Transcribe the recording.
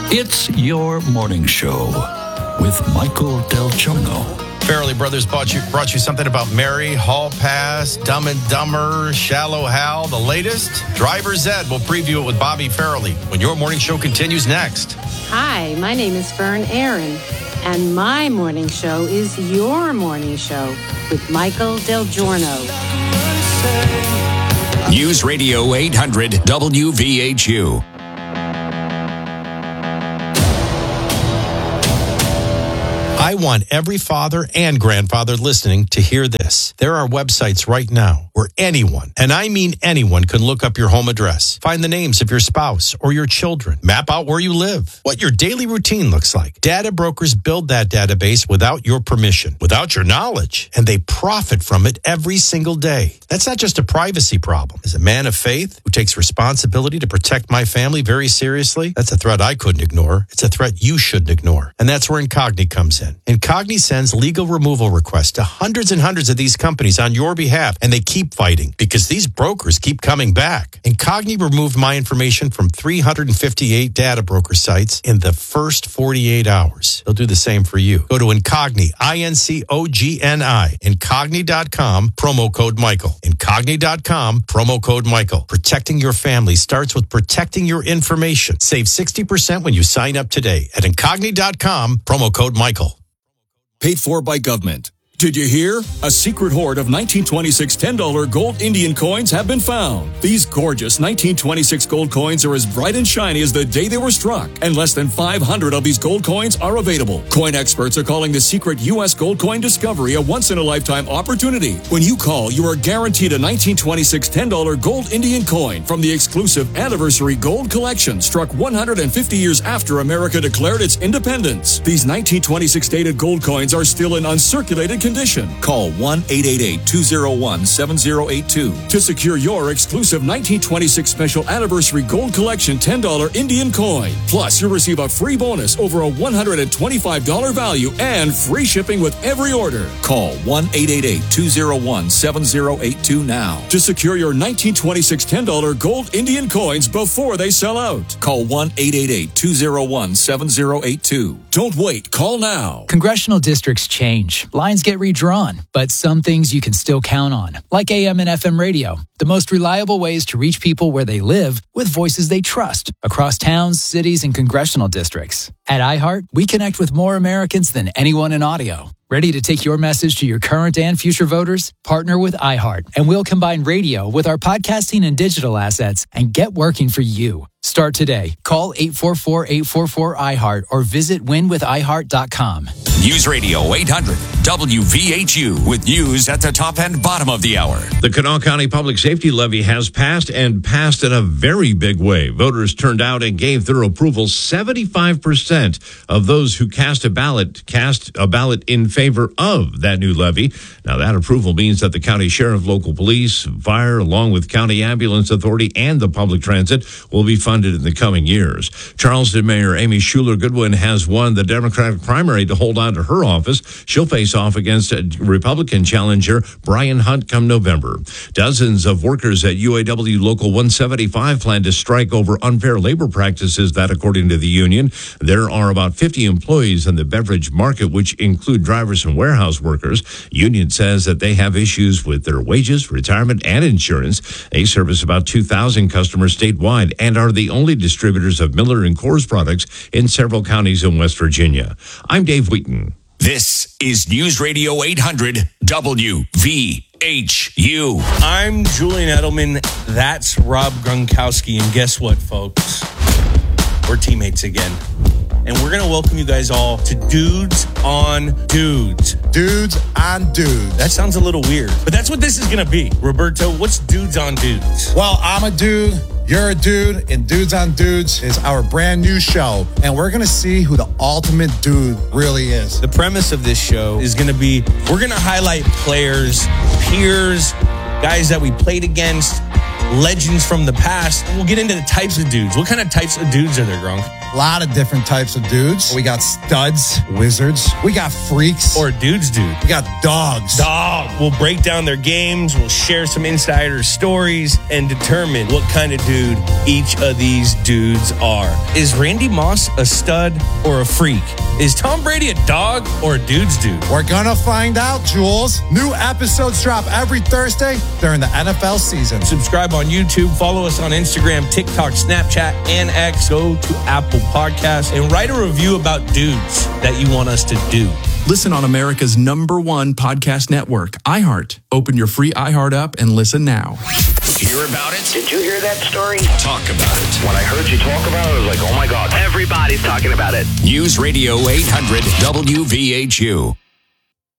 It's your morning show with Michael Del Giorno. Farrelly Brothers brought you something about Mary, Hall Pass, Dumb and Dumber, Shallow Hal. The latest, Driver's Ed. We'll preview it with Bobby Farrelly when your morning show continues next. Hi, my name is Fern Aaron, and my morning show is your morning show with Michael Del Giorno. News Radio 800 WVHU. I want every father and grandfather listening to hear this. There are websites right now where anyone, and I mean anyone, can look up your home address, find the names of your spouse or your children, map out where you live, what your daily routine looks like. Data brokers build that database without your permission, without your knowledge, and they profit from it every single day. That's not just a privacy problem. As a man of faith who takes responsibility to protect my family very seriously, that's a threat I couldn't ignore. It's a threat you shouldn't ignore. And that's where Incogni comes in. Incogni sends legal removal requests to hundreds and hundreds of these companies on your behalf, and they keep fighting because these brokers keep coming back. Incogni removed my information from 358 data broker sites in the first 48 hours. They'll do the same for you. Go to Incogni, INCOGNI, Incogni.com, promo code Michael. Incogni.com, promo code Michael. Protecting your family starts with protecting your information. Save 60% when you sign up today at Incogni.com, promo code Michael. Paid for by government. Did you hear? A secret hoard of 1926 $10 gold Indian coins have been found. These gorgeous 1926 gold coins are as bright and shiny as the day they were struck, and less than 500 of these gold coins are available. Coin experts are calling the secret U.S. gold coin discovery a once-in-a-lifetime opportunity. When you call, you are guaranteed a 1926 $10 gold Indian coin from the exclusive Anniversary Gold Collection, struck 150 years after America declared its independence. These 1926 dated gold coins are still in uncirculated condition. Call 1-888-201-7082 to secure your exclusive 1926 Special Anniversary Gold Collection $10 Indian coin. Plus, you'll receive a free bonus over a $125 value and free shipping with every order. Call 1-888-201-7082 now to secure your 1926 $10 gold Indian coins before they sell out. Call 1-888-201-7082. Don't wait. Call now. Congressional districts change. Lines get redrawn, but some things you can still count on, like AM and FM radio, the most reliable ways to reach people where they live with voices they trust across towns, cities, and congressional districts. At iHeart, we connect with more Americans than anyone in audio. Ready to take your message to your current and future voters? Partner with iHeart, and we'll combine radio with our podcasting and digital assets and get working for you. Start today. Call 844-844-iHeart or visit winwithiheart.com. News Radio 800 WVHU with news at the top and bottom of the hour. The Kanawha County Public Safety Levy has passed and passed in a very big way. Voters turned out and gave their approval. 75% of those who cast a ballot in favor of that new levy. Now, that approval means that the county sheriff, local police, fire, along with county ambulance authority and the public transit will be funded in the coming years. Charleston Mayor Amy Schuler Goodwin has won the Democratic primary to hold on to her office. She'll face off against Republican challenger Brian Hunt come November. Dozens of workers at UAW Local 175 plan to strike over unfair labor practices. That, according to the union, there are about 50 employees in the beverage market, which include drivers and warehouse workers. Union says that they have issues with their wages, retirement, and insurance. They service about 2,000 customers statewide and are the only distributors of Miller and Coors products in several counties in West Virginia. I'm Dave Wheaton. This is News Radio 800 WVHU. I'm Julian Edelman. That's Rob Gronkowski. And guess what, folks? We're teammates again. And we're going to welcome you guys all to Dudes on Dudes. Dudes on Dudes. That sounds a little weird, but that's what this is going to be. Roberto, what's Dudes on Dudes? Well, I'm a dude. You're a dude, and Dudes on Dudes is our brand new show, and we're going to see who the ultimate dude really is. The premise of this show is going to be, we're going to highlight players, peers, guys that we played against, legends from the past. We'll get into the types of dudes. What kind of types of dudes are there, Gronk? lot of different types of dudes. We got studs, wizards. We got freaks. Or dudes, dude. We got dogs. We'll break down their games. We'll share some insider stories and determine what kind of dude each of these dudes are. Is Randy Moss a stud or a freak? Is Tom Brady a dog or a dude's dude? We're gonna find out, Jules. New episodes drop every Thursday during the NFL season. Subscribe on YouTube, follow us on Instagram, TikTok, Snapchat, and X. Go to Apple Podcasts and write a review about dudes that you want us to do. Listen on America's #1 podcast network, iHeart. Open your free iHeart app and listen now. Hear about it? Did you hear that story? Talk about it. When I heard you talk about it, I was like, oh my God. Everybody's talking about it. News Radio 800 WVHU.